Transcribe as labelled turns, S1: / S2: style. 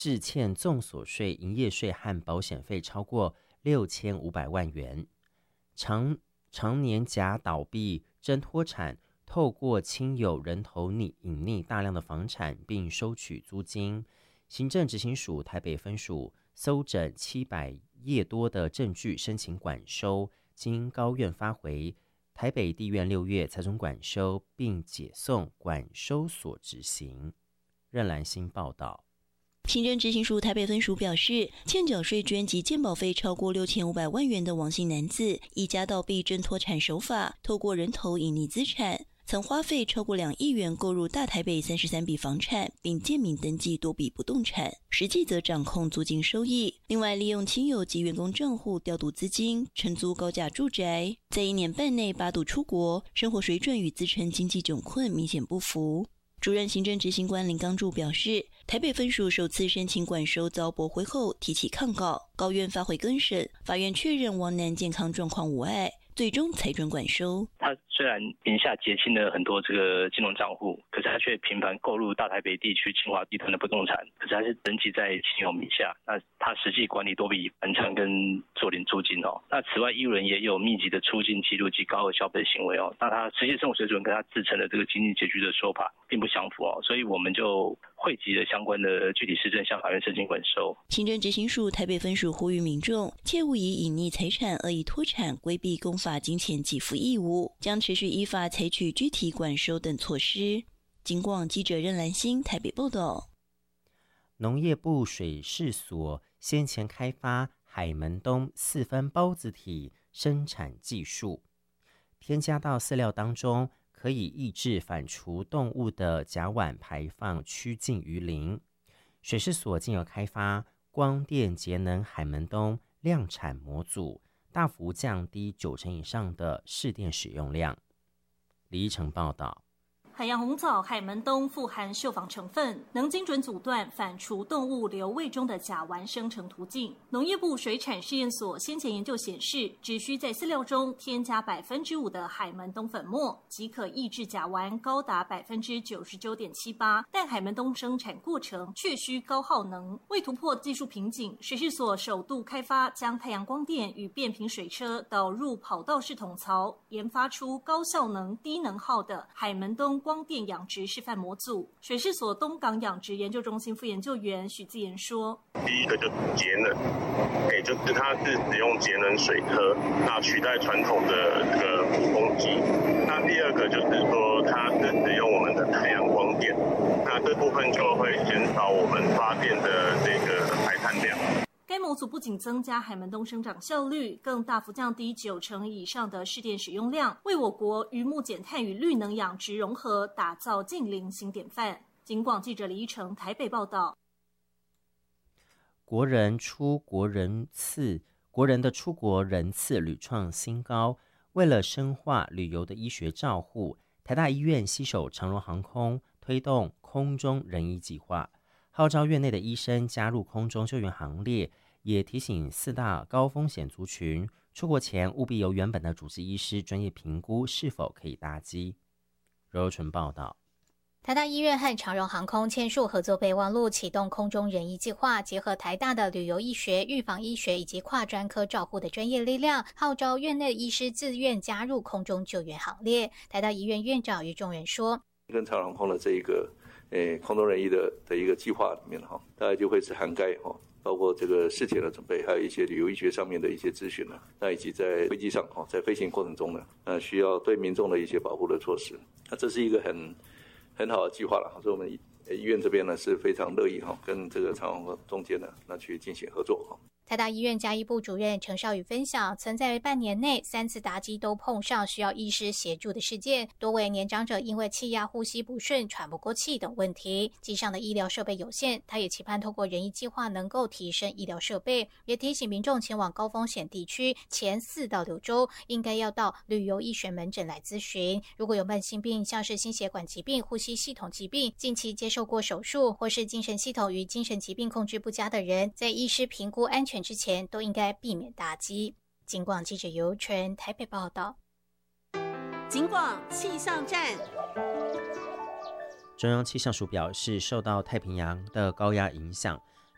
S1: 致欠综所税、营业税和保险费超过6500万元，常年假倒闭、真脱产，透过亲友人头隐匿大量的房产并收取租金。行政执行署台北分署搜整700页多的证据，申请管收，经高院发回，台北地院6月才准管收，并解送管收所执行。任兰心报道。
S2: 行政执行署台北分署表示，欠缴税捐及健保费超过6500万元的王姓男子，以假倒闭真脱产手法，透过人头隐匿资产，曾花费超过2亿元购入大台北33笔房产，并建名登记多笔不动产，实际则掌控租金收益。另外，利用亲友及员工账户调度资金，承租高价住宅，在1年半内8度出国，生活水准与自称经济窘困明显不符。主任行政执行官林刚柱表示，台北分署首次申请管收遭驳回后，提起抗告，高院发回更审，法院确认王男健康状况无碍，最终裁准管收。
S3: 他虽然名下结清了很多这个金融账户，可是他却频繁购入大台北地区清华地段的不动产，可是他是登记在亲友名下，那他实际管理多笔房产跟租赁租金哦。那此外，义务人也有密集的出境记录及高额消费行为哦。那他实际生活水准跟他自称的这个经济拮据的说法并不相符哦，所以我们就汇集了相关的具体事证，向法院申请管收。
S2: 行政执行署台北分署呼吁民众切勿以隐匿财产、恶意脱产、规避公法金钱给付义务，将持续依法采取具体管收等措施。警广记者任兰心台北报道。
S1: 农业部水试所先前开发海门冬4分包子体生产技术，添加到饲料当中，可以抑制反刍动物的甲烷排放，趋近于零。水试所进而开发光电节能海门冬量产模组，大幅降低90%以上的市电使用量。李依晨报道。
S4: 海洋红枣海门冬富含溴仿成分，能精准阻断反刍动物瘤胃中的甲烷生成途径。农业部水产试验所先前研究显示，只需在饲料中添加5%的海门冬粉末，即可抑制甲烷高达99.78%。但海门冬生产过程却需高耗能，为突破技术瓶颈，水试所首度开发将太阳光电与变频水车导入跑道式桶槽，研发出高效能、低能耗的海门冬光电养殖示范模组。水试所东港养殖研究中心副研究员许自言说：
S5: 第一个就是节能，就是它是使用节能水车，那取代传统的这个捕风机。那第二个就是说，它是使用我们的太阳光电，那这部分就会减少我们发电的这个排碳量。
S4: 该模组不仅增加海门冬生长效率，更大幅降低90%以上的市电使用量，为我国渔牧减碳与绿能养殖融合打造近零新典范。警广记者李依成台北报道。
S1: 国人的出国人次屡创新高，为了深化旅游的医学照护，台大医院携手长荣航空推动空中人医计划，号召院内的医生加入空中救援行列，也提醒4大高风险族群，出国前务必由原本的主治医师专业评估是否可以搭机。柔纯报道。
S6: 台大医院和长荣航空签署合作备忘录，启动空中人医计划，结合台大的旅游医学、预防医学以及跨专科照护的专业力量，号召院内医师自愿加入空中救援行列。台大医院院长于仲仁说：
S7: 跟长荣航空的这一个空中人医的一个计划里面大概就会是涵盖包括这个事前的准备，还有一些旅游医学上面的一些咨询那以及在飞机上在飞行过程中呢，需要对民众的一些保护的措施。那这是一个很好的计划了，所以我们医院这边呢是非常乐意跟这个长荣中间呢那去进行合作。
S6: 台大医院家医部主任陈少宇分享，曾在半年内3次搭机都碰上需要医师协助的事件，多为年长者因为气压、呼吸不顺、喘不过气等问题，机上的医疗设备有限。他也期盼透过人医计划能够提升医疗设备，也提醒民众前往高风险地区前4到6周应该要到旅游医学门诊来咨询。如果有慢性病，像是心血管疾病、呼吸系统疾病，近期接受过手术或是精神系统与精神疾病控制不佳的人，在医师评估安全之前都应该避免搭机。警广记者尤纯台北报道。
S8: 警广气象站。
S1: 中央气象署表示，受到太平洋的高压影响，